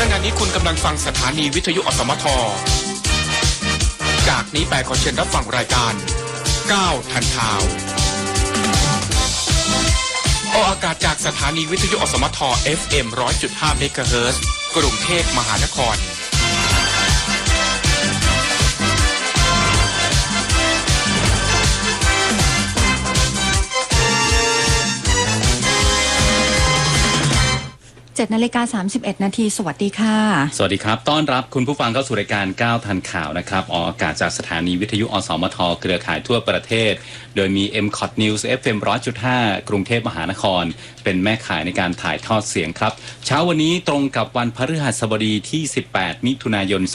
ขณะนี้คุณกำลังฟังสถานีวิทยุอสมทจากนี้ไปขอเชิญรับฟังรายการ9ทันข่าวออกอากาศจากสถานีวิทยุอสมท FM 100.5 เมกะเฮิรตซ์กรุงเทพมหานคร 7:31 นาทีสวัสดีค่ะสวัสดีครับต้อนรับคุณผู้ฟังเข้าสู่รายการ9ทันข่าวนะครับออกอากาศจากสถานีวิทยุอสมทเครือข่ายทั่วประเทศโดยมี MCOT News FM 100.5 กรุงเทพมหานครเป็นแม่ข่ายในการถ่ายทอดเสียงครับเช้าวันนี้ตรงกับวันพฤหัสบดีที่18มิถุนายน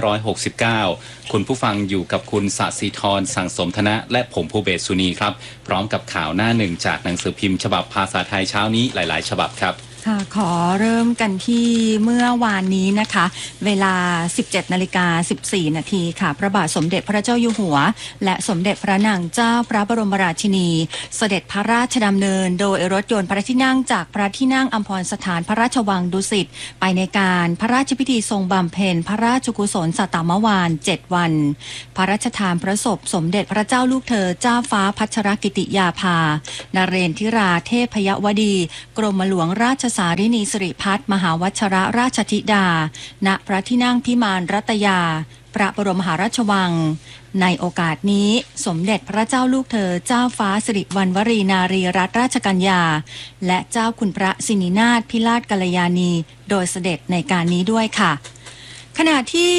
2569คุณผู้ฟังอยู่กับคุณสศิธรสังสมธนะและผมภูเบศสุนีครับพร้อมกับข่าวหน้าหนึ่งจากหนังสือพิมพ์ฉบับภาษาไทยเช้านี้หลายๆฉบับครับขอเริ่มกันที่เมื่อวานนี้นะคะเวลา 17:14 นาทีค่ะพระบาทสมเด็จพระเจ้าอยู่หัวและสมเด็จพระนางเจ้าพระบรมราชินีเสด็จพระราชดำเนินโดยรถยนต์พระที่นั่งจากพระที่นั่งอัมพรสถานพระราชวังดุสิตไปในการพระราชพิธีทรงบำเพ็ญพระราชกุศลสัตตมวาล7วันพระราชทานพระศพสมเด็จพระเจ้าลูกเธอเจ้าฟ้าพัชรกิติยาภานเรนทิราเทพยวดีกรมหลวงราชสารินีสิริพัฒน์มหาวัชรราชธิดาณพระที่นั่งพิมานรัตยาพระบรมมหาราชวังในโอกาสนี้สมเด็จพระเจ้าลูกเธอเจ้าฟ้าสิริวัณวรีนารีรัตนราชกัญญาและเจ้าคุณพระสินินาถพิราชกัลยาณีโดยเสด็จในการนี้ด้วยค่ะขณะที่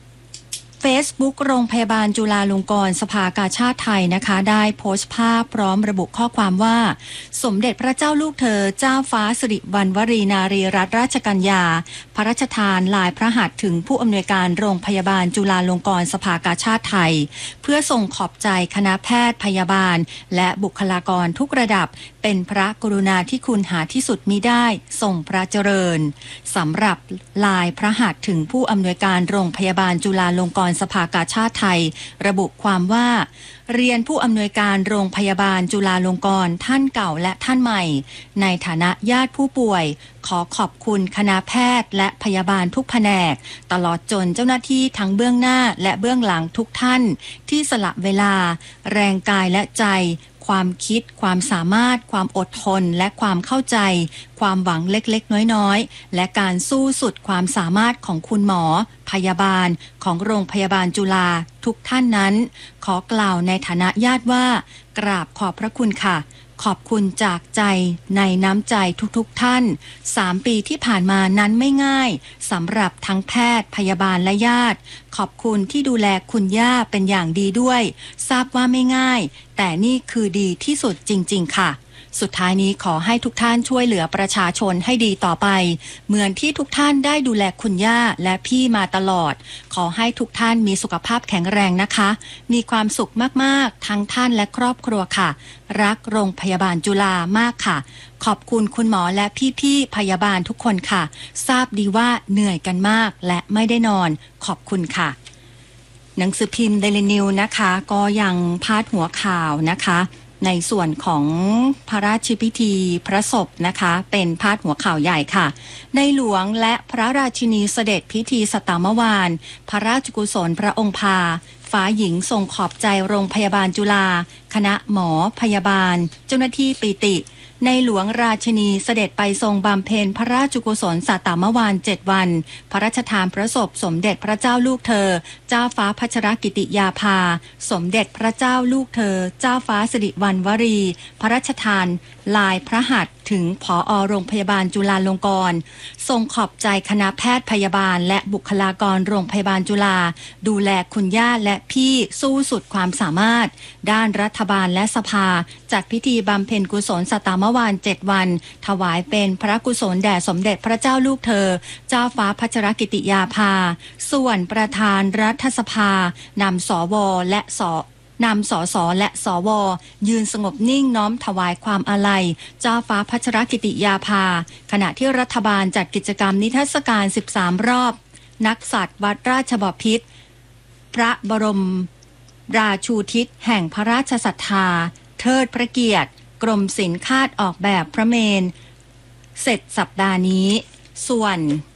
Facebook โรงพยาบาลจุฬาลงกรณ์สภากาชาดไทยนะคะได้โพสต์ภาพพร้อมระบุข้อความว่าสมเด็จพระเจ้าลูกเธอเจ้าฟ้าสิริวัณวรีนารีรัตนราชกัญญาพระราชทานลายพระหัตถ์ถึงผู้อำนวยการโรงพยาบาลจุฬาลงกรณ์สภากาชาดไทยเพื่อส่งขอบใจคณะแพทย์พยาบาลและบุคลากรทุกระดับเป็นพระกรุณาธิคุณหาที่สุดมิได้ทรงพระเจริญสำหรับลายพระหัตถ์ถึงผู้อำนวยการโรงพยาบาลจุฬาลงกรณ์สภากาชาดไทยระบุความว่าเรียนผู้อำนวยการโรงพยาบาลจุฬาลงกรณ์ท่านเก่าและท่านใหม่ในฐานะญาติผู้ป่วยขอขอบคุณคณะแพทย์และพยาบาลทุกแผนกตลอดจนเจ้าหน้าที่ทั้งเบื้องหน้าและเบื้องหลังทุกท่านที่สละเวลาแรงกายและใจความคิดความสามารถความอดทนและความเข้าใจความหวังเล็กๆน้อยๆและการสู้สุดความสามารถของคุณหมอพยาบาลของโรงพยาบาลจุฬาทุกท่านนั้นขอกล่าวในฐานะญาติว่ากราบขอบพระคุณค่ะขอบคุณจากใจในน้ำใจทุกๆท่าน3 ปีที่ผ่านมานั้นไม่ง่ายสำหรับทั้งแพทย์พยาบาลและญาติขอบคุณที่ดูแลคุณย่าเป็นอย่างดีด้วยทราบว่าไม่ง่ายแต่นี่คือดีที่สุดจริงๆค่ะสุดท้ายนี้ขอให้ทุกท่านช่วยเหลือประชาชนให้ดีต่อไปเหมือนที่ทุกท่านได้ดูแลคุณย่าและพี่มาตลอดขอให้ทุกท่านมีสุขภาพแข็งแรงนะคะมีความสุขมากๆทั้งท่านและครอบครัวค่ะรักโรงพยาบาลจุฬามากค่ะขอบคุณคุณหมอและพี่ๆพยาบาลทุกคนค่ะทราบดีว่าเหนื่อยกันมากและไม่ได้นอนขอบคุณค่ะหนังสือพิมพ์ Daily News นะคะก็ยังพาดหัวข่าวนะคะในส่วนของพระราชพิธีพระศพนะคะเป็นพาดหัวข่าวใหญ่ค่ะในหลวงและพระราชินีเสด็จพิธีสัตตมวาลพระราชกุศลพระองค์พาฟ้าหญิงทรงขอบใจโรงพยาบาลจุฬาคณะหมอพยาบาลเจ้าหน้าที่ปิติในหลวงราชินีเสด็จไปทรงบำเพ็ญพระราชกุศลสัตตมวาล7วันพระราชทานพระศพสมเด็จพระเจ้าลูกเธอเจ้าฟ้าพัชรกิติยาภาสมเด็จพระเจ้าลูกเธอเจ้าฟ้าสิริวัณวรีพระราชทานลายพระหัตถ์ถึงผอ.โรงพยาบาลจุฬาลงกรณ์ทรงขอบใจคณะแพทย์พยาบาลและบุคลากรโรงพยาบาลจุฬาดูแลคุณย่าและพี่สู้สุดความสามารถด้านรัฐบาลและสภาจัดพิธีบำเพ็ญกุศลสัตตมวาล7วันถวายเป็นพระกุศลแด่สมเด็จพระเจ้าลูกเธอเจ้าฟ้าพัชรกิติยาภาส่วนประธานรัฐสภานำสวและนำสสและสวยืนสงบนิ่งน้อมถวายความอาลัยเจ้าฟ้าพัชรกิติยาภาขณะที่รัฐบาลจัดกิจกรรมนิทรรศการ13รอบนักสัตว์วัดราชบพิตรพระบรมราชูทิศแห่งพระราชศรัทธาเทิดพระเกียรติกรมศิลป์คาดออกแบบพระเมรุเสร็จสัปดาห์นี้ส่วน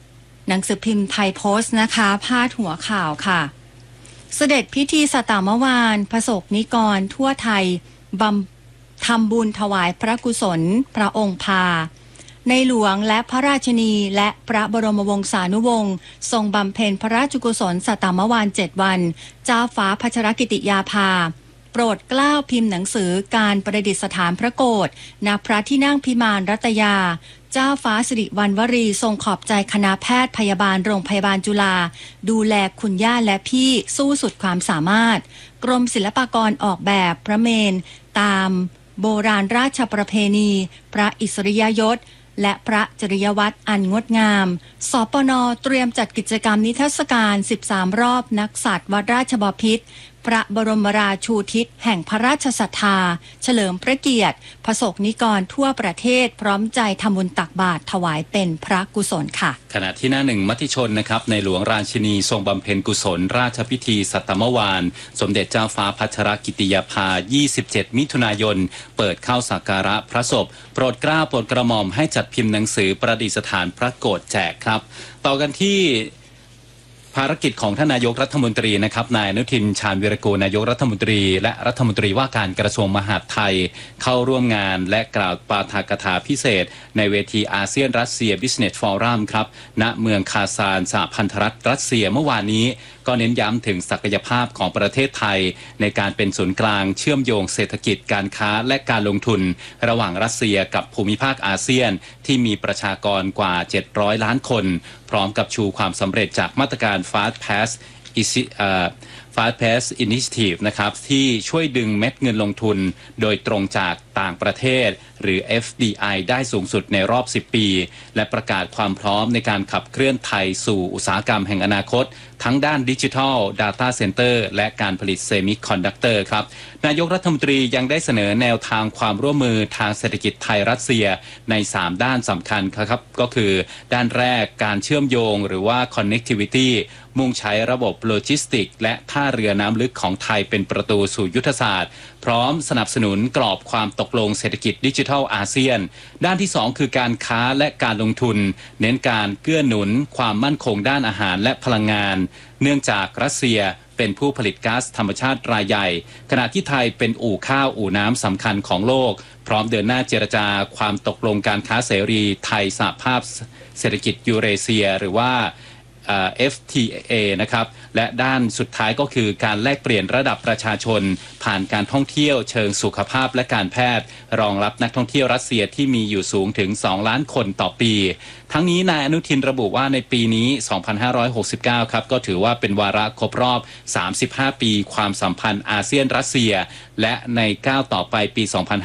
หนังสือพิมพ์ไทยโพสต์นะคะพาดหัวข่าวค่ะเสด็จพิธีสตามวานประสบนิกรทั่วไทยทำบุญถวายพระกุศลพระองค์พาในหลวงและพระราชินีและพระบรมวงศานุวงศ์ทรงบำเพ็ญพระราชกุศลสตามวาน7 วันเจ้าฟ้าพัชรกิติยาภาโปรดเกล้าพิมพ์หนังสือการประดิษฐานพระโกฐณพระที่นั่งพิมานรัตยาเจ้าฟ้าสิริวัณวรีทรงขอบใจคณะแพทย์พยาบาลโรงพยาบาลจุฬาดูแลคุณย่าและพี่สู้สุดความสามารถกรมศิลปากรออกแบบพระเมรุตามโบราณราชประเพณีพระอิสริยยศและพระจริยวัตรอันงดงามสปน.เตรียมจัดกิจกรรมนิทรรศการ13รอบนักสัตว์วัดราชบพิตรพระบรมราชูทิศแห่งพระราชศรัทธาเฉลิมพระเกียรติประสบนิกรทั่วประเทศพร้อมใจทำบุญตักบาตรถวายเป็นพระกุศลค่ะขณะที่หน้าหนึ่งมติชนนะครับในหลวงราชินีทรงบำเพ็ญกุศลราชพิธีสัตมวานสมเด็จเจ้าฟ้าพัชรกิติยาภา27 มิถุนายนเปิดเข้าสักการะพระศพโปรดเกล้าโปรดกระหม่อมให้จัดพิมพ์หนังสือประดิษฐานพระโกฐแจกครับต่อกันที่ภารกิจของท่านนายกรัฐมนตรีนะครับนายอนุทินชาญวีรกูลนายกรัฐมนตรีและรัฐมนตรีว่าการกระทรวงมหาดไทยเข้าร่วมงานและกล่าวปาฐกถาพิเศษในเวทีอาเซียนรัสเซีย Business Forum ครับณเมืองคาซานสหพันธรัฐรัสเซียเมื่อวานนี้ก็เน้นย้ำถึงศักยภาพของประเทศไทยในการเป็นศูนย์กลางเชื่อมโยงเศรษฐกิจการค้าและการลงทุนระหว่างรัสเซียกับภูมิภาคอาเซียนที่มีประชากรกว่า700 ล้านคนพร้อมกับชูความสำเร็จจากมาตรการ Fast Pass Initiative นะครับที่ช่วยดึงเม็ดเงินลงทุนโดยตรงจากต่างประเทศหรือ FDI ได้สูงสุดในรอบ10 ปีและประกาศความพร้อมในการขับเคลื่อนไทยสู่อุตสาหกรรมแห่งอนาคตทั้งด้านดิจิทัล Data Center และการผลิตเซมิคอนดักเตอร์ครับนายกรัฐมนตรียังได้เสนอแนวทางความร่วมมือทางเศรษฐกิจไทยรัสเซียใน3ด้านสำคัญครับก็คือด้านแรกการเชื่อมโยงหรือว่า Connectivity มุ่งใช้ระบบโลจิสติกและท่าเรือน้ำลึกของไทยเป็นประตูสู่ยุทธศาสตร์พร้อมสนับสนุนกรอบความตกลงเศรษฐกิจดิจิทัลอาเซียนด้านที่2คือการค้าและการลงทุนเน้นการเกื้อหนุนความมั่นคงด้านอาหารและพลังงานเนื่องจากรัสเซียเป็นผู้ผลิตก๊าซธรรมชาติรายใหญ่ขณะที่ไทยเป็นอู่ข้าวอู่น้ำสำคัญของโลกพร้อมเดินหน้าเจรจาความตกลงการค้าเสรีไทยสหภาพเศรษฐกิจยูเรเซียหรือว่าFTA นะครับและด้านสุดท้ายก็คือการแลกเปลี่ยนระดับประชาชนผ่านการท่องเที่ยวเชิงสุขภาพและการแพทย์รองรับนักท่องเที่ยวรัสเซียที่มีอยู่สูงถึง2 ล้านคนต่อปีทั้งนี้นายอนุทินระบุว่าในปีนี้ 2569 ครับก็ถือว่าเป็นวาระครบรอบ 35 ปีความสัมพันธ์อาเซียนรัสเซียและในก้าวต่อไปปี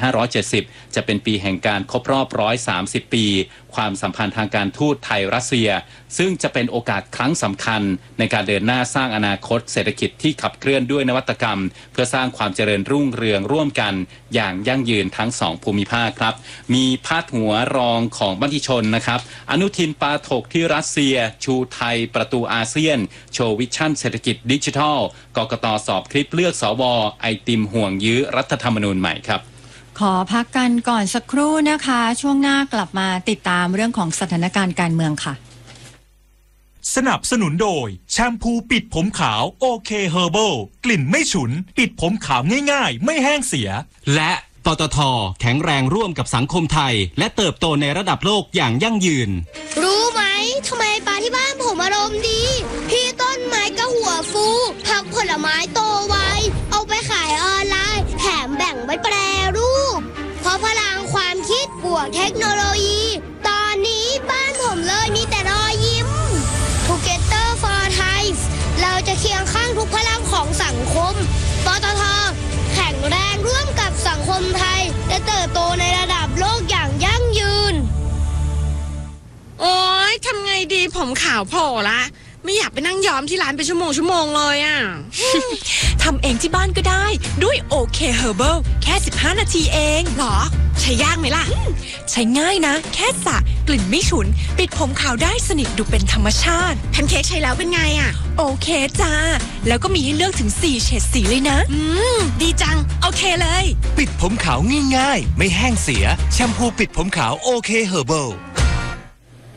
2570 จะเป็นปีแห่งการครบรอบ 130 ปีความสัมพันธ์ทางการทูตไทยรัสเซียซึ่งจะเป็นโอกาสครั้งสำคัญในการเดินหน้าสร้างอนาคตเศรษฐกิจที่ขับเคลื่อนด้วยนวัตกรรมเพื่อสร้างความเจริญรุ่งเรืองร่วมกันอย่างยั่งยืนทั้ง2ภูมิภาคครับมีพาดหัวรองของมติชนนะครับอนุทินปาถกที่รัสเซียชูไทยประตูอาเซียนโชว์วิชั่นเศรษฐกิจดิจิทัลกกต.สอบคลิปเลือกสว.ไอติมห่วงยื้อรัฐธรรมนูญใหม่ครับขอพักกันก่อนสักครู่นะคะช่วงหน้ากลับมาติดตามเรื่องของสถานการณ์การเมืองค่ะสนับสนุนโดยแชมพูปิดผมขาวโอเคเฮอร์เบิลกลิ่นไม่ฉุนปิดผมขาวง่ายๆไม่แห้งเสียและปตท.แข็งแรงร่วมกับสังคมไทยและเติบโตในระดับโลกอย่างยั่งยืนรู้ไหมทำไมปลาที่บ้านผมอารมณ์ดีพี่ต้นไม้ก็หัวฟูผักผลไม้โตไวเอาไปขายออนไลน์แถมแบ่งไว้แปรรูปเพราะพลังความคิดบวกเทคโนโลยีตอนนี้บ้านผมเลยมีแต่รอยยิ้ม Together for Thai เราจะเคียงข้างทุกพลังของสังคมปตท.แข็งแรงร่วมกับสังคมไทยและเติบโตในระดับโลกอย่างยั่งยืนโอ๊ยทำไงดีผมขาวโผล่ละไม่อยากไปนั่งย้อมที่ร้านเป็นชั่วโมงเลยอ่ะทำเองที่บ้านก็ได้ด้วยโอเคเฮอร์เบิลแค่15 นาทีเองหรอใช้ยากไหมล่ะใช้ง่ายนะแค่สระกลิ่นไม่ฉุนปิดผมขาวได้สนิทดูเป็นธรรมชาติแพนเค้กใช้แล้วเป็นไงอ่ะโอเคจ้าแล้วก็มีให้เลือกถึง4เฉดสีเลยนะดีจังโอเคเลยปิดผมขาวง่ายๆไม่แห้งเสียแชมพูปิดผมขาวโอเคเฮอร์เบิล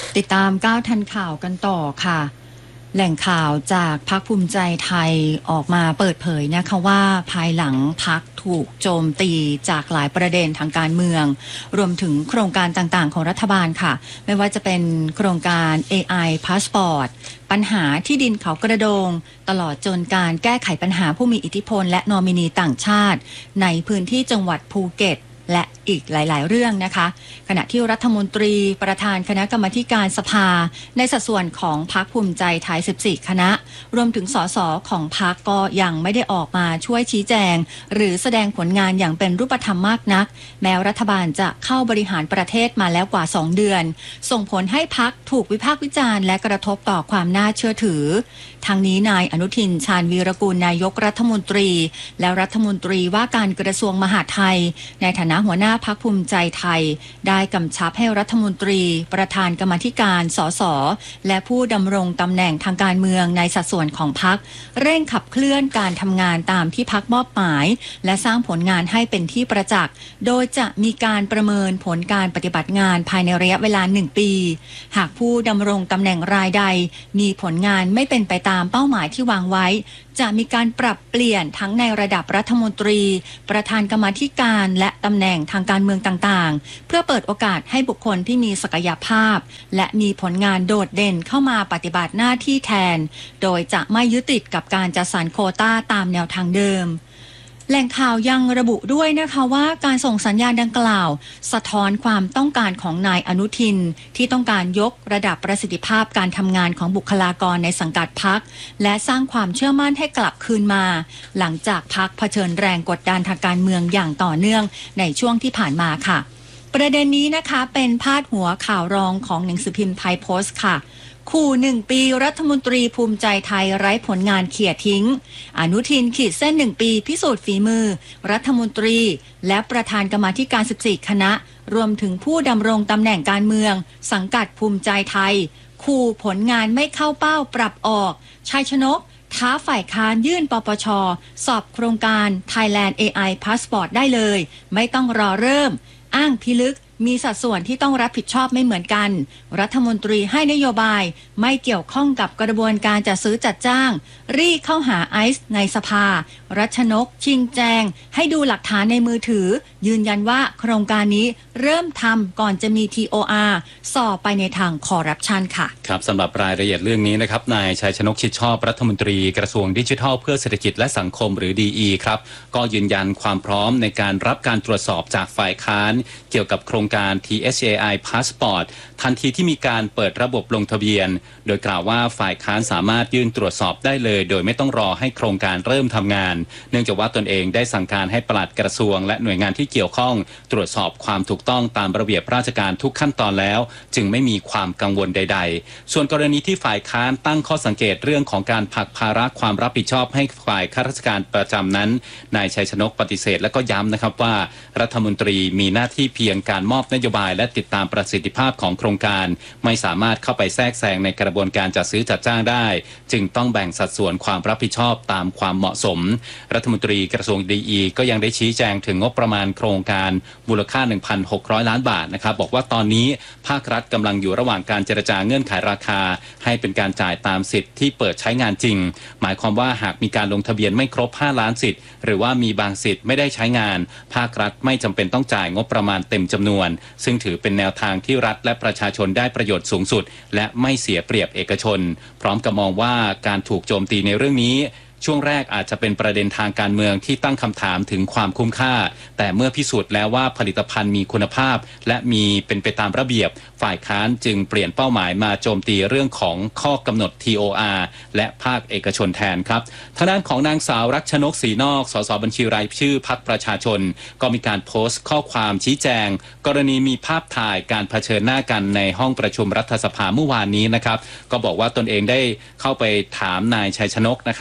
ติดตาม9ทันข่าวกันต่อค่ะแหล่งข่าวจากพรรคภูมิใจไทยออกมาเปิดเผยนะคะว่าภายหลังพรรคถูกโจมตีจากหลายประเด็นทางการเมืองรวมถึงโครงการต่างๆของรัฐบาลค่ะไม่ว่าจะเป็นโครงการ AI Passport ปัญหาที่ดินเขากระโดงตลอดจนการแก้ไขปัญหาผู้มีอิทธิพลและนอมินีต่างชาติในพื้นที่จังหวัดภูเก็ตและอีกหลายๆเรื่องนะคะขณะที่รัฐมนตรีประธานคณะกรรมาธิการสภาในสัดส่วนของพรรคภูมิใจไทย14คณะรวมถึงสสของพรรคก็ยังไม่ได้ออกมาช่วยชี้แจงหรือแสดงผลงานอย่างเป็นรูปธรรมมากนักแม้รัฐบาลจะเข้าบริหารประเทศมาแล้วกว่า2เดือนส่งผลให้พรรคถูกวิพากษ์วิจารณ์และกระทบต่อความน่าเชื่อถือทางนี้นายอนุทินชาญวีรกูลนายกรัฐมนตรีและรัฐมนตรีว่าการกระทรวงมหาดไทยในฐานะหัวหน้าพรรคภูมิใจไทยได้กำชับให้รัฐมนตรีประธานกรรมาธิการสสและผู้ดำรงตำแหน่งทางการเมืองในสัดส่วนของพรรคเร่งขับเคลื่อนการทำงานตามที่พรรคมอบหมายและสร้างผลงานให้เป็นที่ประจักษ์โดยจะมีการประเมินผลการปฏิบัติงานภายในระยะเวลา1ปีหากผู้ดำรงตำแหน่งรายใดมีผลงานไม่เป็นไปตามเป้าหมายที่วางไว้จะมีการปรับเปลี่ยนทั้งในระดับรัฐมนตรีประธานกรรมาธิการและตำแหน่งทางการเมืองต่างๆเพื่อเปิดโอกาสให้บุคคลที่มีศักยภาพและมีผลงานโดดเด่นเข้ามาปฏิบัติหน้าที่แทนโดยจะไม่ยึดติดกับการจัดสรรโควต้าตามแนวทางเดิมแหล่งข่าวยังระบุด้วยนะคะว่าการส่งสัญญาณดังกล่าวสะท้อนความต้องการของนายอนุทินที่ต้องการยกระดับประสิทธิภาพการทำงานของบุคลากรในสังกัดพรรคและสร้างความเชื่อมั่นให้กลับคืนมาหลังจากพรรคเผชิญแรงกดดันทางการเมืองอย่างต่อเนื่องในช่วงที่ผ่านมาค่ะประเด็นนี้นะคะเป็นพาดหัวข่าวรองของหนังสือพิมพ์ไทยโพสต์ค่ะขู่1 ปีรัฐมนตรีภูมิใจไทยไร้ผลงานเขี่ยทิ้งอนุทินขีดเส้น1 ปีพิสูจน์ฝีมือรัฐมนตรีและประธานกรรมาธิการ14คณะรวมถึงผู้ดำรงตำแหน่งการเมืองสังกัดภูมิใจไทยขู่ผลงานไม่เข้าเป้าปรับออกชัยชนกท้าฝ่ายค้านยื่นปปช.สอบโครงการ Thailand AI Passport ได้เลยไม่ต้องรอเริ่มอ้างพิลึกมีสัดส่วนที่ต้องรับผิดชอบไม่เหมือนกันรัฐมนตรีให้นโยบายไม่เกี่ยวข้องกับกระบวนการจัดซื้อจัดจ้างรีเข้าหาไอซ์ในสภารัชนกชิงแจงให้ดูหลักฐานในมือถือยืนยันว่าโครงการนี้เริ่มทำก่อนจะมี TOR สอบไปในทางคอร์รัปชันค่ะครับสำหรับรายละเอียดเรื่องนี้นะครับนายชัยชนกชิดชอบรัฐมนตรีกระทรวงดิจิทัลเพื่อเศรษฐกิจและสังคมหรือ DE ครับก็ยืนยันความพร้อมในการรับการตรวจสอบจากฝ่ายค้านเกี่ยวกับโครงการ THAI Passport ทันทีที่มีการเปิดระบบลงทะเบียนโดยกล่าวว่าฝ่ายค้านสามารถยื่นตรวจสอบได้เลยโดยไม่ต้องรอให้โครงการเริ่มทำงานเนื่องจากว่าตนเองได้สั่งการให้ปลัดกระทรวงและหน่วยงานที่เกี่ยวข้องตรวจสอบความถูกต้องตามระเบียบราชการทุกขั้นตอนแล้วจึงไม่มีความกังวลใดๆส่วนกรณีที่ฝ่ายค้านตั้งข้อสังเกตเรื่องของการผลักภาระความรับผิดชอบให้ฝ่ายข้าราชการประจำนั้นนายชัยชนกปฏิเสธและก็ย้ำนะครับว่ารัฐมนตรีมีหน้าที่เพียงการมอบนโยบายและติดตามประสิทธิภาพของโครงการไม่สามารถเข้าไปแทรกแซงในกระบวนการจัดซื้อจัดจ้างได้จึงต้องแบ่งสัดส่วนความรับผิดชอบตามความเหมาะสมรัฐมนตรีกระทรวง DE ก็ยังได้ชี้แจงถึงงบประมาณโครงการมูลค่า 1,600 ล้านบาทนะครับบอกว่าตอนนี้ภาครัฐกำลังอยู่ระหว่างการเจรจาเงื่อนไขราคาให้เป็นการจ่ายตามสิทธิ์ที่เปิดใช้งานจริงหมายความว่าหากมีการลงทะเบียนไม่ครบ5ล้านสิทธิ์หรือว่ามีบางสิทธิ์ไม่ได้ใช้งานภาครัฐไม่จำเป็นต้องจ่ายงบประมาณเต็มจำนวนซึ่งถือเป็นแนวทางที่รัฐและประชาชนได้ประโยชน์สูงสุดและไม่เสียเปรียบเอกชนพร้อมกับมองว่าการถูกโจมตีในเรื่องนี้ช่วงแรกอาจจะเป็นประเด็นทางการเมืองที่ตั้งคำถามถึงความคุ้มค่าแต่เมื่อพิสูจน์แล้วว่าผลิตภัณฑ์มีคุณภาพและมีเป็นไปตามระเบียบฝ่ายค้านจึงเปลี่ยนเป้าหมายมาโจมตีเรื่องของข้อกำหนด TOR และภาคเอกชนแทนครับทางด้านของนางสาวรัชนกศรีนอกสสบัญชีรายชื่อพรรคประชาชนก็มีการโพสต์ข้อความชี้แจงกรณีมีภาพถ่ายการเผชิญหน้ากันในห้องประชุมรัฐสภาเมื่อวานนี้นะครับก็บอกว่าตนเองได้เข้าไปถามนายชัยชนกนะครับถึง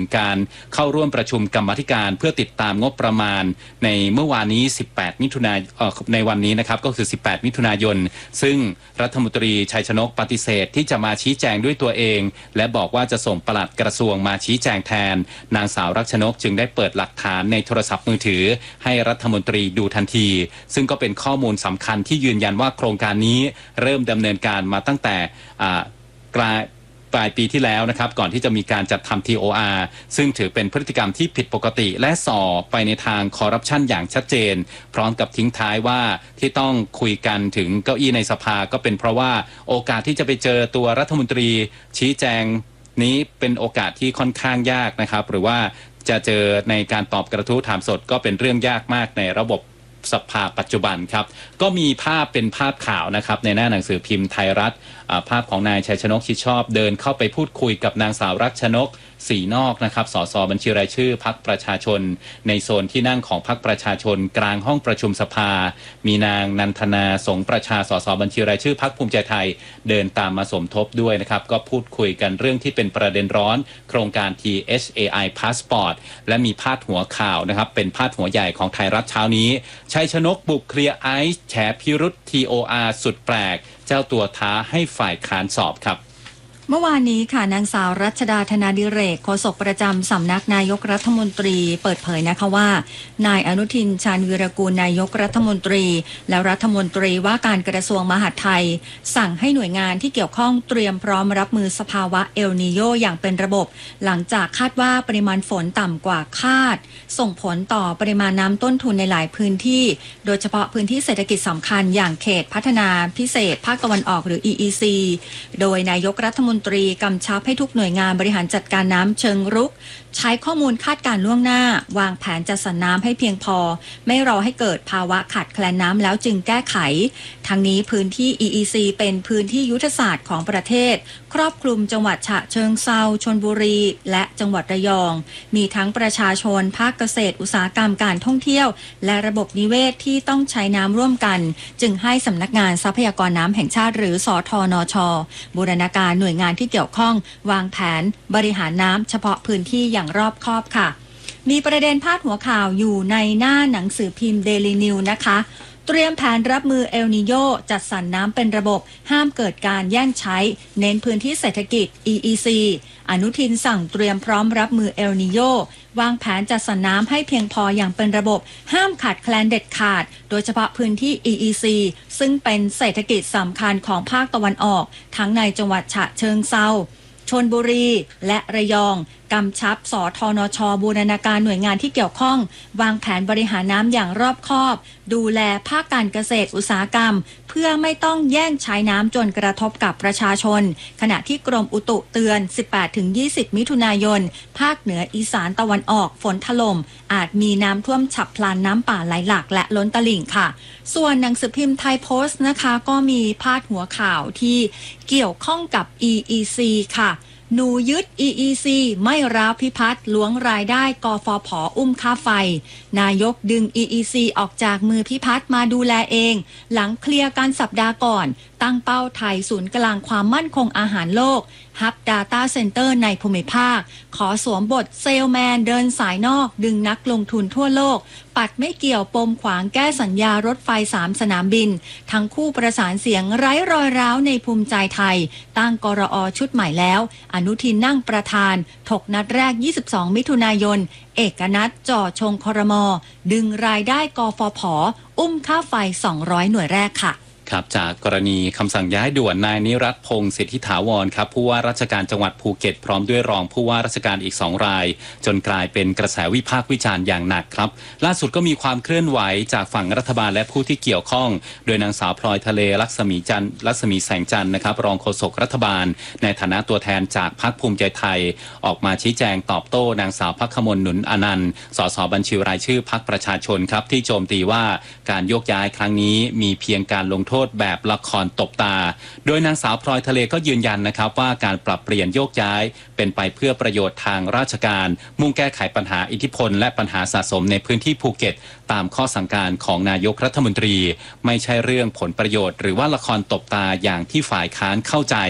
การเข้าร่วมประชุมกรรมาธิการเพื่อติดตามงบประมาณในเมื่อวานนี้18 มิถุนายนในวันนี้นะครับก็คือ18 มิถุนายนซึ่งรัฐมนตรีชัยชนกปฏิเสธที่จะมาชี้แจงด้วยตัวเองและบอกว่าจะส่งปลัดกระทรวงมาชี้แจงแทนนางสาวรักชนกจึงได้เปิดหลักฐานในโทรศัพท์มือถือให้รัฐมนตรีดูทันทีซึ่งก็เป็นข้อมูลสำคัญที่ยืนยันว่าโครงการนี้เริ่มดำเนินการมาตั้งแต่ปลายปีที่แล้วนะครับก่อนที่จะมีการจัดทำ TOR ซึ่งถือเป็นพฤติกรรมที่ผิดปกติและส่อไปในทางคอร์รัปชันอย่างชัดเจนพร้อมกับทิ้งท้ายว่าที่ต้องคุยกันถึงเก้าอี้ในสภาก็เป็นเพราะว่าโอกาสที่จะไปเจอตัวรัฐมนตรีชี้แจงนี้เป็นโอกาสที่ค่อนข้างยากนะครับหรือว่าจะเจอในการตอบกระทู้ถามสดก็เป็นเรื่องยากมากในระบบสภาปัจจุบันครับก็มีภาพเป็นภาพข่าวนะครับในหน้าหนังสือพิมพ์ไทยรัฐภาพของนายชัยชนกชิดชอบเดินเข้าไปพูดคุยกับนางสาวรักชนกสีนอกนะครับสสบัญชีรายชื่อพรรคประชาชนในโซนที่นั่งของพรรคประชาชนกลางห้องประชุมสภามีนางนันทนาสงประชาสสบัญชีรายชื่อพรรคภูมิใจไทยเดินตามมาสมทบด้วยนะครับก็พูดคุยกันเรื่องที่เป็นประเด็นร้อนโครงการ THAI Passport และมีพาดหัวข่าวนะครับเป็นพาดหัวใหญ่ของไทยรัฐเช้านี้ชัยชนกบุกเคลียร์ไอซ์แฉพิรุธ TOR สุดแปลกเจ้าตัวท้าให้ฝ่ายค้านสอบครับเมื่อวานนี้ค่ะนางสาวรัชดาธนาดิเรกโฆษกประจำสำนักนายกรัฐมนตรีเปิดเผยนะคะว่านายอนุทินชาญวีรกูลนายกรัฐมนตรีและรัฐมนตรีว่าการกระทรวงมหาดไทยสั่งให้หน่วยงานที่เกี่ยวข้องเตรียมพร้อมรับมือสภาวะเอลนีโยอย่างเป็นระบบหลังจากคาดว่าปริมาณฝนต่ำกว่าคาดส่งผลต่อปริมาณน้ำต้นทุนในหลายพื้นที่โดยเฉพาะพื้นที่เศรษฐกิจสำคัญอย่างเขตพัฒนาพิเศษภาคตะวันออกหรือ EEC โดยนายกรัฐมนตรีกำชับให้ทุกหน่วยงานบริหารจัดการน้ำเชิงรุกใช้ข้อมูลคาดการล่วงหน้าวางแผนจัดสรรน้ำให้เพียงพอไม่รอให้เกิดภาวะขาดแคลนน้ำแล้วจึงแก้ไขทั้งนี้พื้นที่ EEC เป็นพื้นที่ยุทธศาสตร์ของประเทศครอบคลุมจังหวัดฉะเชิงเทราชลบุรีและจังหวัดระยองมีทั้งประชาชนภาคเกษตรอุตสาหกรรมการท่องเที่ยวและระบบนิเวศที่ต้องใช้น้ำร่วมกันจึงให้สำนักงานทรัพยากรน้ำแห่งชาติหรือสธนช.บูรณาการหน่วยงานที่เกี่ยวข้องวางแผนบริหารน้ำเฉพาะพื้นที่อย่างรอบคอบค่ะมีประเด็นพาดหัวข่าวอยู่ในหน้าหนังสือพิมพ์ Daily News นะคะเตรียมแผนรับมือเอลนีโญจัดสรรน้ำเป็นระบบห้ามเกิดการแย่งใช้เน้นพื้นที่เศรษฐกิจ EEC อนุทินสั่งเตรียมพร้อมรับมือเอลนีโญวางแผนจัดสรรน้ำให้เพียงพออย่างเป็นระบบห้ามขาดแคลนเด็ดขาดโดยเฉพาะพื้นที่ EEC ซึ่งเป็นเศรษฐกิจสำคัญของภาคตะวันออกทั้งในจังหวัดฉะเชิงเทราชลบุรีและระยองกำชับสธนช.บูรณาการหน่วยงานที่เกี่ยวข้องวางแผนบริหารน้ำอย่างรอบคอบดูแลภาคการเกษตรอุตสาหกรรมเพื่อไม่ต้องแย่งใช้น้ำจนกระทบกับประชาชนขณะที่กรมอุตุเตือน 18-20 มิถุนายนภาคเหนืออีสานตะวันออกฝนถล่มอาจมีน้ำท่วมฉับพลันน้ำป่าไหลหลากและล้นตลิ่งค่ะส่วนหนังสือพิมพ์ไทยโพสต์นะคะก็มีพาดหัวข่าวที่เกี่ยวข้องกับ EEC ค่ะหนูยึด EEC ไม่ร้าวพิพัฒน์ล้วงรายได้กฟผ.อุ้มค่าไฟนายกดึง EEC ออกจากมือพิพัฒน์มาดูแลเองหลังเคลียร์การสัปดาห์ก่อนตั้งเป้าไทยศูนย์กลางความมั่นคงอาหารโลกฮับ Data Center ในภูมิภาคขอสวมบทเซลแมนเดินสายนอกดึงนักลงทุนทั่วโลกปัดไม่เกี่ยวปมขวางแก้สัญญารถไฟ3สนามบินทั้งคู่ประสานเสียงไร้รอยร้าวในภูมิใจไทยตั้งกรอ.ชุดใหม่แล้วอนุทินนั่งประธานถกนัดแรก22มิถุนายนเอกนัทจ่อชงครม.ดึงรายได้กฟผ.อุ้มค่าไฟ200หน่วยแรกค่ะครับจากกรณีคำสั่งย้ายด่วนนายนิรัตน์พงษ์สิทธิถาวรครับผู้ว่าราชการจังหวัดภูเก็ตพร้อมด้วยรองผู้ว่าราชการอีก2รายจนกลายเป็นกระแสวิพากษ์วิจารณ์อย่างหนักครับล่าสุดก็มีความเคลื่อนไหวจากฝั่งรัฐบาลและผู้ที่เกี่ยวข้องโดยนางสาวพลอยทะเลลักษมีแสงจันทร์นะครับรองโฆษกรัฐบาลในฐานะตัวแทนจากพรรคภูมิใจไทยออกมาชี้แจงตอบโต้นางสาวภัคคมลหนุนอนันต์สสบัญชีรายชื่อพรรคประชาชนครับที่โจมตีว่าการโยกย้ายครั้งนี้มีเพียงการลงโทษแบบละครตบตาโดยนางสาวพลอยทะเลก็ยืนยันนะครับว่าการปรับเปลี่ยนโยกย้ายเป็นไปเพื่อประโยชน์ทางราชการมุ่งแก้ไขปัญหาอิทธิพลและปัญหาสะสมในพื้นที่ภูเก็ตตามข้อสั่งการของนายกรัฐมนตรีไม่ใช่เรื่องผลประโยชน์หรือว่าละครตบตาอย่างที่ฝ่ายค้านเข้าใจ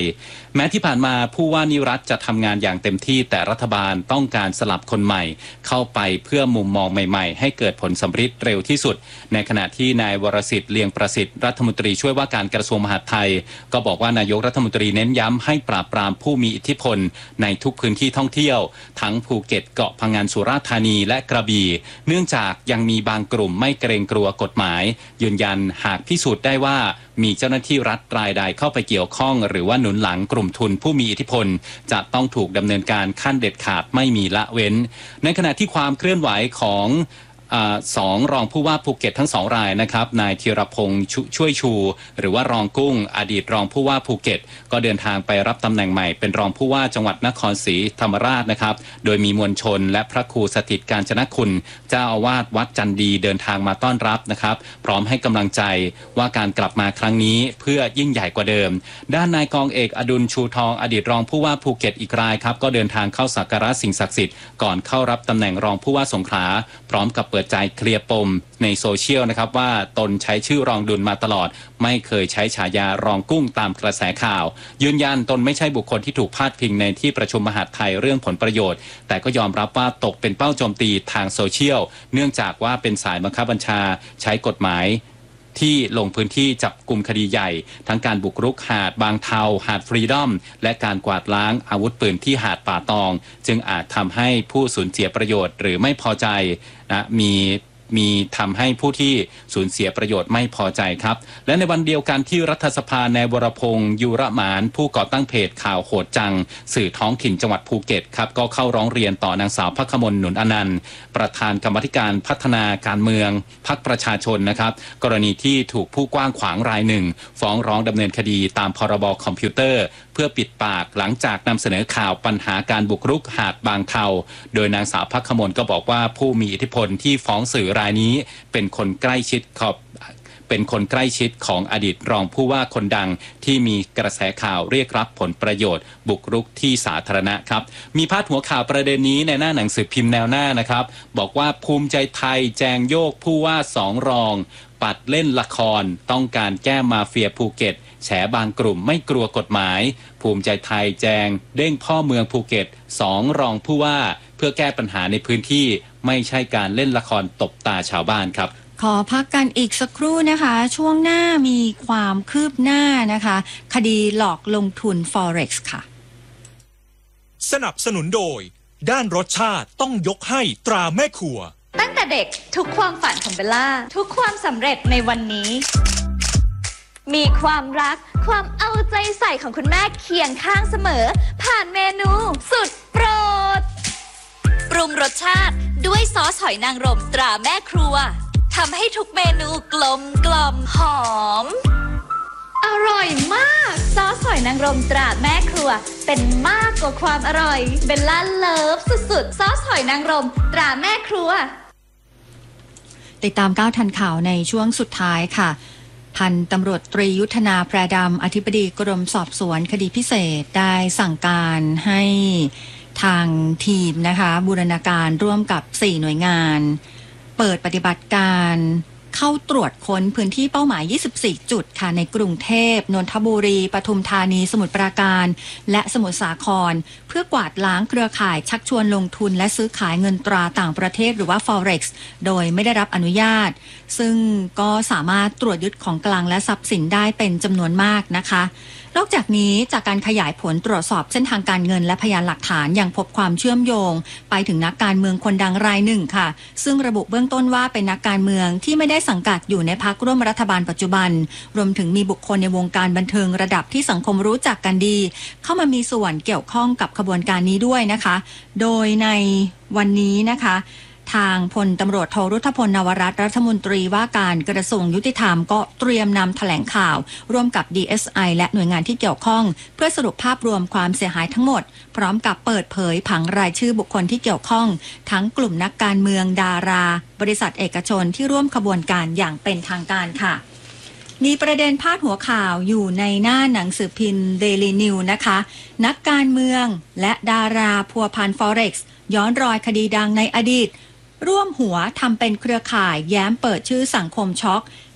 แม้ที่ผ่านมาผู้ว่านิรัตน์จะทำงานอย่างเต็มที่แต่รัฐบาลต้องการสลับคนใหม่เข้าไปเพื่อมุมมองใหม่ๆให้เกิดผลสำฤทธิ์เร็วที่สุดในขณะที่นายวรสิทธิ์เลียงประสิทธิ์รัฐมนตรีช่วยว่าการกระทรวงมหาดไทยก็บอกว่านายกรัฐมนตรีเน้นย้ำให้ปราบปรามผู้มีอิทธิพลในทุกพื้นที่ท่องเที่ยวทั้งภูเก็ตเกาะพะงันสุราษฎร์ธานีและกระบี่เนื่องจากยังมีบางกลุ่มไม่เกรงกลัวกฎหมายยืนยันหากพิสูจน์ได้ว่ามีเจ้าหน้าที่รัฐรายใดเข้าไปเกี่ยวข้องหรือว่าหนุนหลังกลุ่มทุนผู้มีอิทธิพลจะต้องถูกดำเนินการขั้นเด็ดขาดไม่มีละเว้นในขณะที่ความเคลื่อนไหวของสองรองผู้ว่าภูเก็ตทั้ง2 รายนะครับนายธีรพงษ์ช่วยชูหรือว่ารองกุ้งอดีตรองผู้ว่าภูเก็ตก็เดินทางไปรับตำแหน่งใหม่เป็นรองผู้ว่าจังหวัดนครศรีธรรมราชนะครับโดยมีมวลชนและพระครูสถิตกาญจนคุณเจ้าอาวาสวัดจันดีเดินทางมาต้อนรับนะครับพร้อมให้กำลังใจว่าการกลับมาครั้งนี้เพื่อยิ่งใหญ่กว่าเดิมด้านนายกองเอกอดุลชูทองอดีตรองผู้ว่าภูเก็ตอีกรายครับก็เดินทางเข้าสักการะสิ่งศักดิ์สิทธิ์ก่อนเข้ารับตำแหน่งรองผู้ว่าสงขลาพร้อมกับเปิดใจเคลียร์ปมในโซเชียลนะครับว่าตนใช้ชื่อรองดุลมาตลอดไม่เคยใช้ฉายารองกุ้งตามกระแสข่าวยืนยันตนไม่ใช่บุคคลที่ถูกพาดพิงในที่ประชุมมหาดไทยเรื่องผลประโยชน์แต่ก็ยอมรับว่าตกเป็นเป้าโจมตีทางโซเชียลเนื่องจากว่าเป็นสายบังคับบัญชาใช้กฎหมายที่ลงพื้นที่จับกลุ่มคดีใหญ่ทั้งการบุกรุกหาดบางเทาหาดฟรีดอมและการกวาดล้างอาวุธปืนที่หาดป่าตองจึงอาจทำให้ผู้สูญเสียประโยชน์หรือไม่พอใจนะมีทำให้ผู้ที่สูญเสียประโยชน์ไม่พอใจครับและในวันเดียวกันที่รัฐสภานายวรพงษ์ยูระหมานผู้ก่อตั้งเพจข่าวโหดจังสื่อท้องถิ่นจังหวัดภูเก็ตครับก็เข้าร้องเรียนต่อนางสาวภัคมลหนุนอนันต์ประธานกรรมาธิการพัฒนาการเมืองพรรคประชาชนนะครับกรณีที่ถูกผู้กว้างขวางรายหนึ่งฟ้องร้องดำเนินคดีตามพรบคอมพิวเตอร์เพื่อปิดปากหลังจากนำเสนอข่าวปัญหาการบุกรุกหาดบางเทาโดยนางสาวภัคมลก็บอกว่าผู้มีอิทธิพลที่ฟ้องสื่อรายนี้เป็นคนใกล้ชิดของอดีตรองผู้ว่าคนดังที่มีกระแสข่าวเรียกรับผลประโยชน์บุกรุกที่สาธารณะครับมีพาดหัวข่าวประเด็นนี้ในหน้าหนังสือพิมพ์แนวหน้านะครับบอกว่าภูมิใจไทยแจงโยกผู้ว่า2 รองปัดเล่นละครต้องการแก้มาเฟียภูเก็ตแฉบางกลุ่มไม่กลัวกฎหมายภูมิใจไทยแจงเด้งพ่อเมืองภูเก็ต2 รองผู้ว่าเพื่อแก้ปัญหาในพื้นที่ไม่ใช่การเล่นละครตบตาชาวบ้านครับขอพักกันอีกสักครู่นะคะช่วงหน้ามีความคืบหน้านะคะคดีหลอกลงทุน Forex ค่ะสนับสนุนโดยด้านรสชาติต้องยกให้ตราแม่ครัวตั้งแต่เด็กทุกความฝันของเบลล่าทุกความสำเร็จในวันนี้มีความรักความเอาใจใส่ของคุณแม่เคียงข้างเสมอผ่านเมนูสุดโปรดปรุงรสชาติด้วยซอสหอยนางรมตราแม่ครัวทำให้ทุกเมนูกลมกล่อมหอมอร่อยมากซอสหอยนางรมตราแม่ครัวเป็นมากกว่าความอร่อยเบลล่าเลิฟสุดๆซอสหอยนางรมตราแม่ครัวติดตามก้าวทันข่าวในช่วงสุดท้ายค่ะพันตำรวจตรียุทธนาแพรดำอธิบดีกรมสอบสวนคดีพิเศษได้สั่งการให้ทางทีมนะคะบูรณาการร่วมกับ4 หน่วยงานเปิดปฏิบัติการเข้าตรวจค้นพื้นที่เป้าหมาย24 จุดค่ะในกรุงเทพนนทบุรีปทุมธานีสมุทรปราการและสมุทรสาครเพื่อกวาดล้างเครือข่ายชักชวนลงทุนและซื้อขายเงินตราต่างประเทศหรือว่า Forex โดยไม่ได้รับอนุญาตซึ่งก็สามารถตรวจยึดของกลางและทรัพย์สินได้เป็นจำนวนมากนะคะนอกจากนี้จากการขยายผลตรวจสอบเส้นทางการเงินและพยานหลักฐานยังพบความเชื่อมโยงไปถึงนักการเมืองคนดังรายหนึ่งค่ะซึ่งระบุเบื้องต้นว่าเป็นนักการเมืองที่ไม่ได้สังกัดอยู่ในพรรคร่วมรัฐบาลปัจจุบันรวมถึงมีบุคคลในวงการบันเทิงระดับที่สังคมรู้จักกันดีเข้ามามีส่วนเกี่ยวข้องกับขบวนการนี้ด้วยนะคะโดยในวันนี้นะคะทางพลตำรวจโทรุทธพลนวรัตน์รัฐมนตรีว่าการกระทรวงยุติธรรมก็เตรียมนำแถลงข่าวร่วมกับ DSI และหน่วยงานที่เกี่ยวข้องเพื่อสรุปภาพรวมความเสียหายทั้งหมดพร้อมกับเปิดเผยผังรายชื่อบุคคลที่เกี่ยวข้องทั้งกลุ่มนักการเมืองดาราบริษัทเอกชนที่ร่วมขบวนการอย่างเป็นทางการค่ะมีประเด็นพาดหัวข่าวอยู่ในหน้าหนังสือพิมพ์ Daily News นะคะนักการเมืองและดาราพัวพัน Forex ย้อนรอยคดีดังในอดีตร่วมหัวทำเป็นเครือข่ายแย้มเปิดชื่อสังคมช็อก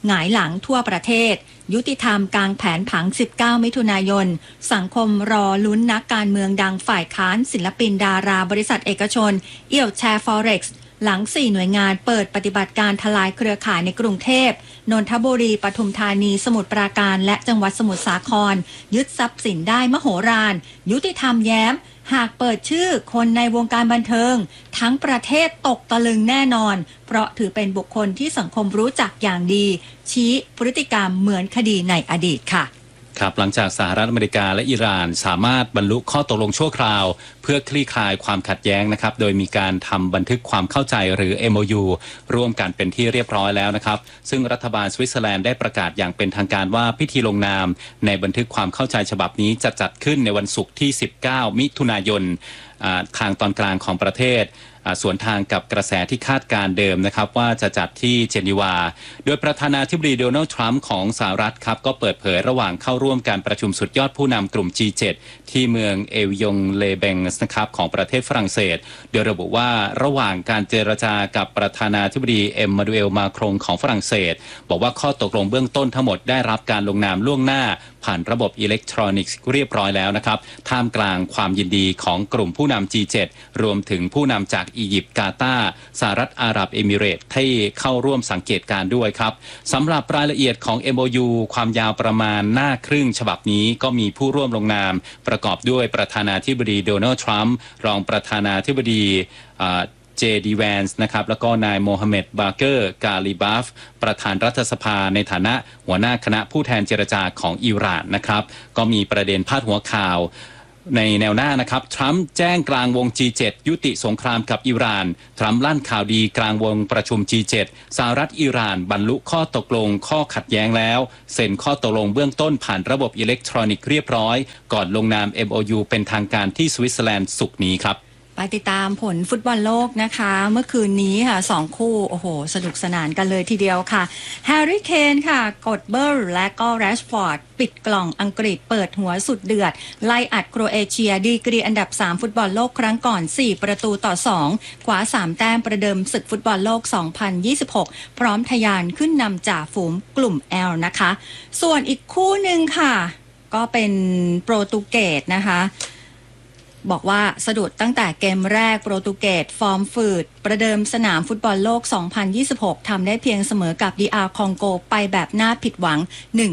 หงายหลังทั่วประเทศยุติธรรมกลางแผนผัง19มิถุนายนสังคมรอลุ้นนักการเมืองดังฝ่ายค้านศิลปินดาราบริษัทเอกชนเอี่ยวแชร์ Forex หลัง4หน่วยงานเปิดปฏิบัติการทลายเครือข่ายในกรุงเทพนนทบุรีปทุมธานีสมุทรปราการและจังหวัดสมุทรสาครยึดทรัพย์สินได้มโหฬารยุติธรรมแย้มหากเปิดชื่อคนในวงการบันเทิงทั้งประเทศตกตะลึงแน่นอนเพราะถือเป็นบุคคลที่สังคมรู้จักอย่างดีชี้พฤติกรรมเหมือนคดีในอดีตค่ะครับหลังจากสหรัฐอเมริกาและอิหร่านสามารถบรรลุข้อตกลงชั่วคราวเพื่อคลี่คลายความขัดแย้งนะครับโดยมีการทำบันทึกความเข้าใจหรือ MOU ร่วมกันเป็นที่เรียบร้อยแล้วนะครับซึ่งรัฐบาลสวิตเซอร์แลนด์ได้ประกาศอย่างเป็นทางการว่าพิธีลงนามในบันทึกความเข้าใจฉบับนี้จะจัดขึ้นในวันศุกร์ที่19มิถุนายนทางตอนกลางของประเทศสวนทางกับกระแสที่คาดการเดิมนะครับว่าจะจัดที่เจนีวาโดยประธานาธิบดีโดนัลด์ทรัมป์ของสหรัฐครับก็เปิดเผยระหว่างเข้าร่วมการประชุมสุดยอดผู้นำกลุ่ม G7 ที่เมืองเอวิยงเลเบงส์นะครับของประเทศฝรั่งเศสโดยระบุว่าระหว่างการเจรจากับประธานาธิบดีเอ็มมานูเอลมาครงของฝรั่งเศสบอกว่าข้อตกลงเบื้องต้นทั้งหมดได้รับการลงนามล่วงหน้าผ่านระบบอิเล็กทรอนิกส์เรียบร้อยแล้วนะครับท่ามกลางความยินดีของกลุ่มผู้นำ G7 รวมถึงผู้นำจากอียิปต์กาตาร์สหรัฐอาหรับเอมิเรตส์ที่เข้าร่วมสังเกตการด้วยครับสำหรับรายละเอียดของ MOU ความยาวประมาณหน้าครึ่งฉบับนี้ก็มีผู้ร่วมลงนามประกอบด้วยประธานาธิบดีโดนัลด์ทรัมป์รองประธานาธิบดีเจดีแวนส์นะครับแล้วก็นายโมฮัมเหม็ดบาเกอร์กาลิบาฟประธานรัฐสภาในฐานะหัวหน้าคณะผู้แทนเจรจาของอิหร่านนะครับก็มีประเด็นพาดหัวข่าวในแนวหน้านะครับทรัมป์แจ้งกลางวง G7 ยุติสงครามกับอิหร่านทรัมป์ลั่นข่าวดีกลางวงประชุม G7 สหรัฐอิหร่านบรรลุข้อตกลงข้อขัดแย้งแล้วเซ็นข้อตกลงเบื้องต้นผ่านระบบอิเล็กทรอนิกส์เรียบร้อยก่อนลงนาม MOU เป็นทางการที่สวิตเซอร์แลนด์ศุกร์นี้ครับไปติดตามผลฟุตบอลโลกนะคะเมื่อคืนนี้ค่ะ2คู่โอ้โหสนุกสนานกันเลยทีเดียวค่ะแฮร์รี่เคนค่ะกดเบิร์และก็แรชฟอร์ดปิดกล่องอังกฤษเปิดหัวสุดเดือดไล่อัดโครเอเชียดีกรีอันดับ3ฟุตบอลโลกครั้งก่อน4-2คว้า3แต้มประเดิมศึกฟุตบอลโลก2026พร้อมทะยานขึ้นนำจ่าฝูงกลุ่ม L นะคะส่วนอีกคู่หนึ่งค่ะก็เป็นโปรตุเกสนะคะบอกว่าสะดุดตั้งแต่เกมแรกโปรตุเกสฟอร์มฝืดประเดิมสนามฟุตบอลโลก2026ทำได้เพียงเสมอกับ DR คองโกไปแบบน่าผิดหวัง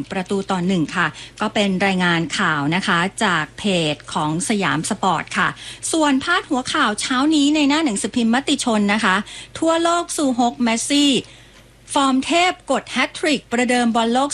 1-1ค่ะก็เป็นรายงานข่าวนะคะจากเพจของสยามสปอร์ตค่ะส่วนพาดหัวข่าวเช้านี้ในหน้าหนังสือพิมพ์มติชนนะคะทั่วโลกซูฮกเมสซี่ฟอร์มเทพกดแฮตทริกประเดิมบอลโลก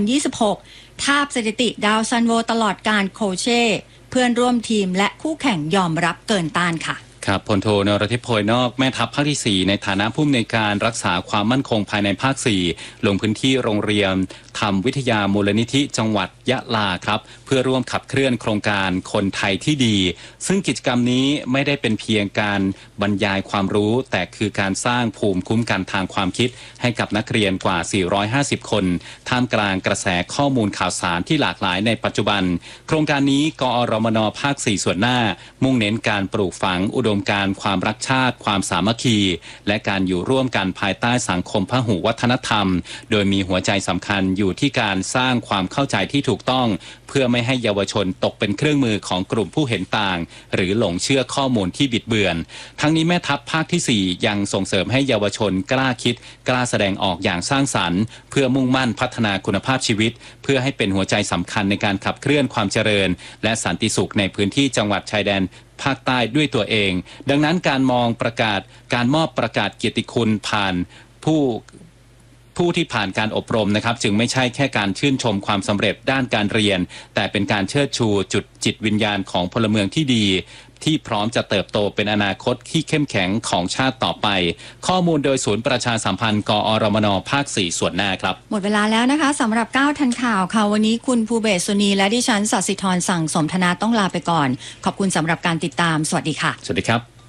2026ทาบสถิติดาวซันโวตลอดการโคเช่เพื่อนร่วมทีมและคู่แข่งยอมรับเกินต้านค่ะครับพลโทนรทิพย์โพยนอกแม่ทัพภาคที่4ในฐานะผู้อำนวยการรักษาความมั่นคงภายในภาค4ลงพื้นที่โรงเรียนธรรมวิทยามูลนิธิจังหวัดยะลาครับเพื่อร่วมขับเคลื่อนโครงการคนไทยที่ดีซึ่งกิจกรรมนี้ไม่ได้เป็นเพียงการบรรยายความรู้แต่คือการสร้างภูมิคุ้มกันทางความคิดให้กับนักเรียนกว่า450คนท่ามกลางกระแสข้อมูลข่าวสารที่หลากหลายในปัจจุบันโครงการนี้กอรมนภาค4ส่วนหน้ามุ่งเน้นการปลูกฝังอุดมการณ์ความรักชาติความสามัคคีและการอยู่ร่วมกันภายใต้สังคมพหุวัฒนธรรมโดยมีหัวใจสำคัญอยู่ที่การสร้างความเข้าใจที่ถูกต้องเพื่อไม่ให้เยาวชนตกเป็นเครื่องมือของกลุ่มผู้เห็นต่างหรือหลงเชื่อข้อมูลที่บิดเบือนทั้งนี้แม่ทัพภาคที่4ยังส่งเสริมให้เยาวชนกล้าคิดกล้าแสดงออกอย่างสร้างสรรค์เพื่อมุ่งมั่นพัฒนาคุณภาพชีวิตเพื่อให้เป็นหัวใจสำคัญในการขับเคลื่อนความเจริญและสันติสุขในพื้นที่จังหวัดชายแดนภาคใต้ด้วยตัวเองดังนั้นการมอบประกาศเกียรติคุณผ่านผู้ที่ผ่านการอบรมนะครับจึงไม่ใช่แค่การชื่นชมความสำเร็จด้านการเรียนแต่เป็นการเชิดชูจุดจิตวิญญาณของพลเมืองที่ดีที่พร้อมจะเติบโตเป็นอนาคตที่เข้มแข็งของชาติต่อไปข้อมูลโดยศูนย์ประชาสัมพันธ์กอรมนภาค4ส่วนหน้าครับหมดเวลาแล้วนะคะสำหรับ9ทันข่าวค่ะวันนี้คุณภูเบศสุนีและดิฉันศศิธรสั่งสมธนาต้องลาไปก่อนขอบคุณสำหรับการติดตามสวัสดีค่ะสวัสดีครับ